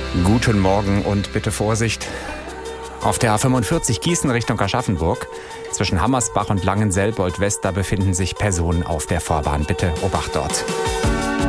Guten Morgen und bitte Vorsicht. Auf der A45 Gießen Richtung Aschaffenburg. Zwischen Hammersbach und Langenselbold West, da befinden sich Personen auf der Fahrbahn. Bitte Obacht dort.